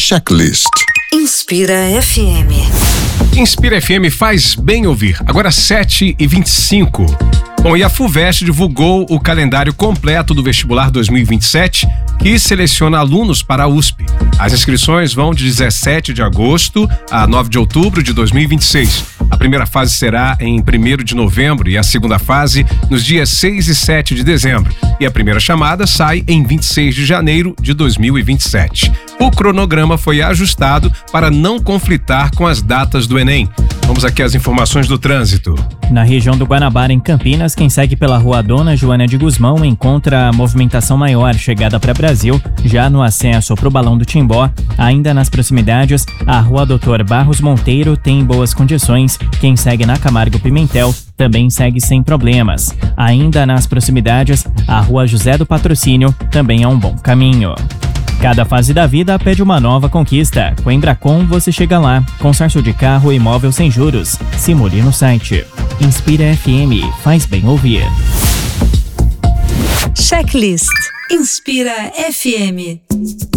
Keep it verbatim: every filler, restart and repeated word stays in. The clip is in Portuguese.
Checklist. Inspira F M. Inspira F M faz bem ouvir. Agora sete e vinte e cinco. Bom, e a FUVEST divulgou o calendário completo do vestibular dois mil e vinte e sete, que seleciona alunos para a U S P. As inscrições vão de dezessete de agosto a nove de outubro de dois mil e vinte e seis. A primeira fase será em primeiro de novembro e a segunda fase nos dias seis e sete de dezembro. E a primeira chamada sai em vinte e seis de janeiro de dois mil e vinte e sete. O cronograma foi ajustado para não conflitar com as datas do Enem. Vamos aqui às informações do trânsito. Na região do Guanabara, em Campinas, quem segue pela rua Dona Joana de Guzmão encontra a movimentação maior chegada para Brasil, já no acesso para o Balão do Timbó. Ainda nas proximidades, a rua Doutor Barros Monteiro tem boas condições. Quem segue na Camargo Pimentel também segue sem problemas. Ainda nas proximidades, a rua José do Patrocínio também é um bom caminho. Cada fase da vida pede uma nova conquista. Com a Embracon você chega lá. Consórcio de carro e imóvel sem juros. Simule no site. Inspira F M. Faz bem ouvir. Checklist. Inspira F M.